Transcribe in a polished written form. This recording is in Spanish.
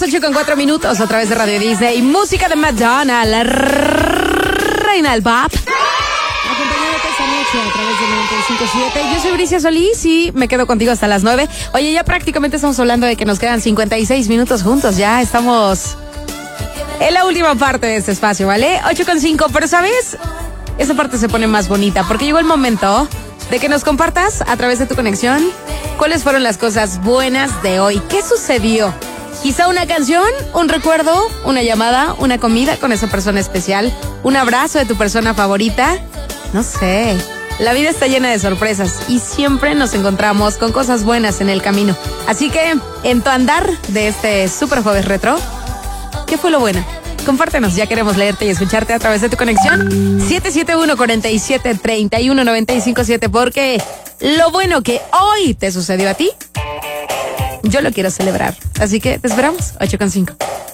8:04 a través de Radio Disney. Música de Madonna, la reina del pop. Acompañándote esta noche a través de 95.7. Yo soy Bricia Solís y me quedo contigo hasta las 9. Oye, ya prácticamente estamos hablando de que nos quedan 56 minutos juntos. Ya estamos en la última parte de este espacio, ¿vale? 8:05, pero ¿sabes? Esa parte se pone más bonita porque llegó el momento de que nos compartas a través de tu conexión cuáles fueron las cosas buenas de hoy. ¿Qué sucedió? Quizá una canción, un recuerdo, una llamada, una comida con esa persona especial, un abrazo de tu persona favorita. No sé, la vida está llena de sorpresas y siempre nos encontramos con cosas buenas en el camino. Así que, en tu andar de este Super Jueves Retro, ¿qué fue lo bueno? Compártenos, ya queremos leerte y escucharte a través de tu conexión 771-47-31-957, porque lo bueno que hoy te sucedió a ti, yo lo quiero celebrar. Así que te esperamos, 8:05.